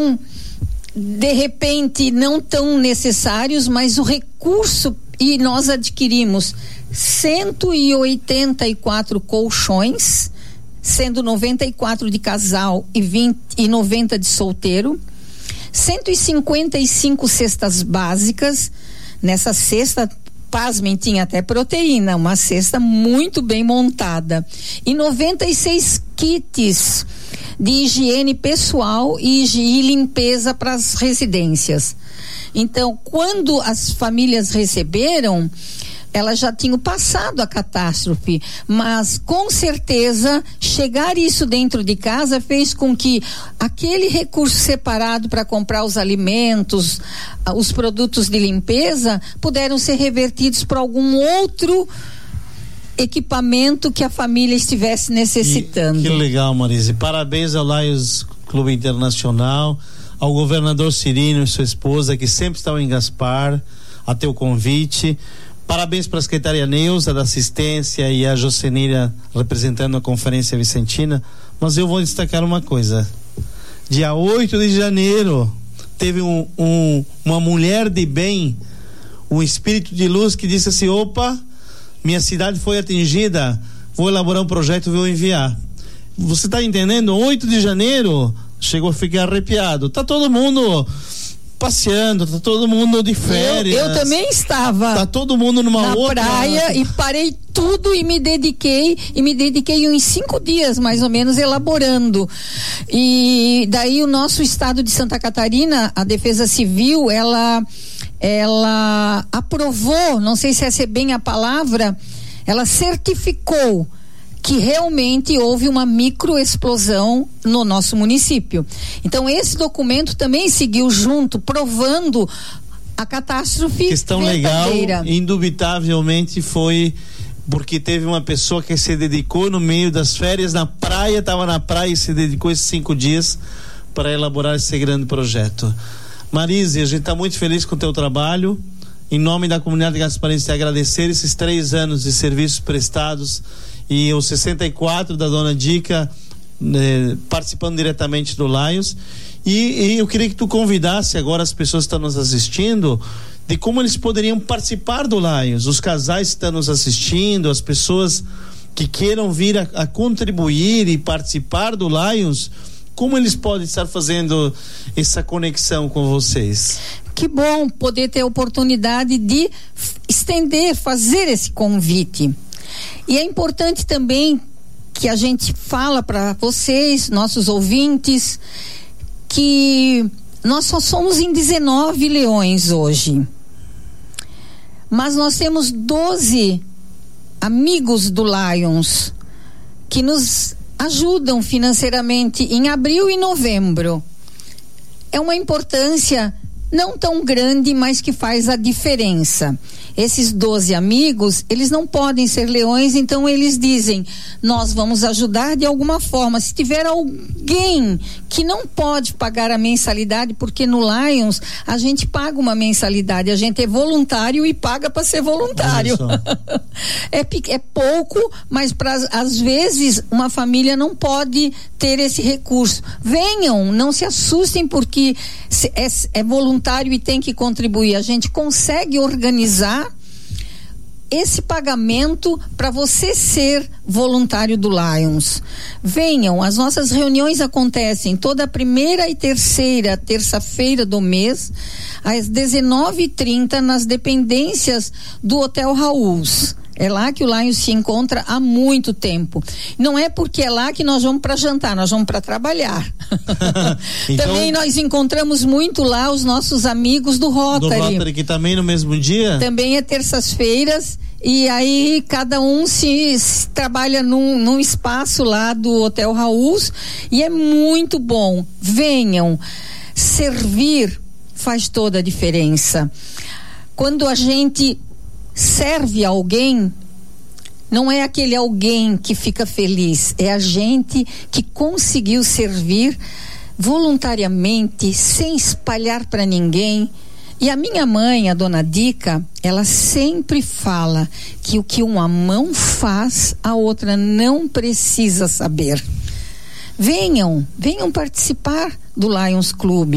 são de repente não tão necessários, mas o recurso, e nós adquirimos 184 colchões, sendo 94 de casal e 90 de solteiro, 155 cestas básicas. Nessa cesta, pasmem, tinha até proteína, uma cesta muito bem montada, e 96 kits de higiene pessoal e limpeza para as residências. Então, quando as famílias receberam, elas já tinham passado a catástrofe, mas com certeza chegar isso dentro de casa fez com que aquele recurso separado para comprar os alimentos, os produtos de limpeza, puderam ser revertidos para algum outro equipamento que a família estivesse necessitando. Que legal, Marise. Parabéns ao Lions Clube Internacional, ao governador Cirino e sua esposa, que sempre estão em Gaspar, a teu convite. Parabéns para a secretária Neuza da assistência e a Jocenira representando a Conferência Vicentina. Mas eu vou destacar uma coisa. Dia 8 de janeiro teve uma mulher de bem, um espírito de luz, que disse assim: opa, minha cidade foi atingida, vou elaborar um projeto e vou enviar. Você está entendendo? 8 de janeiro, chegou a ficar arrepiado. Tá todo mundo passeando, tá todo mundo de férias. Eu também estava. Tá todo mundo na outra praia, e parei tudo e me dediquei uns 5 dias mais ou menos elaborando. E daí o nosso estado de Santa Catarina, a Defesa Civil, ela aprovou, não sei se essa é bem a palavra, ela certificou que realmente houve uma microexplosão no nosso município. Então esse documento também seguiu junto, provando a catástrofe questão verdadeira. Legal, indubitavelmente foi porque teve uma pessoa que se dedicou no meio das férias na praia, estava na praia e se dedicou esses 5 dias para elaborar esse grande projeto. Marise, a gente está muito feliz com o teu trabalho. Em nome da comunidade gasparense, agradecer esses 3 anos de serviços prestados e os 64 da Dona Dica participando diretamente do Lions. E eu queria que tu convidasse agora as pessoas que estão nos assistindo de como eles poderiam participar do Lions, os casais que estão nos assistindo, as pessoas que queiram vir a contribuir e participar do Lions. Como eles podem estar fazendo essa conexão com vocês? Que bom poder ter a oportunidade de fazer esse convite. E é importante também que a gente fala para vocês, nossos ouvintes, que nós só somos em 19 leões hoje. Mas nós temos 12 amigos do Lions que nos ajudam financeiramente em abril e novembro. É uma importância não tão grande, mas que faz a diferença. Esses 12 amigos, eles não podem ser leões, então eles dizem: nós vamos ajudar de alguma forma. Se tiver alguém que não pode pagar a mensalidade, porque no Lions a gente paga uma mensalidade, a gente é voluntário e paga para ser voluntário. É pouco, mas às vezes uma família não pode ter esse recurso. Venham, não se assustem, porque é voluntário e tem que contribuir. A gente consegue organizar esse pagamento para você ser voluntário do Lions. Venham, as nossas reuniões acontecem toda primeira e terça-feira do mês, às 19h30, nas dependências do Hotel Raús. É lá que o Lions se encontra há muito tempo. Não é porque é lá que nós vamos para jantar, nós vamos para trabalhar. Então, também nós encontramos muito lá os nossos amigos do Rotary. Do Rotary, que também no mesmo dia? Também é terças-feiras, e aí cada um se trabalha num espaço lá do Hotel Raús, e é muito bom. Venham. Servir faz toda a diferença. Quando a gente serve alguém, não é aquele alguém que fica feliz, é a gente que conseguiu servir voluntariamente, sem espalhar para ninguém. E a minha mãe, a Dona Dica, ela sempre fala que o que uma mão faz, a outra não precisa saber. Venham participar do Lions Clube.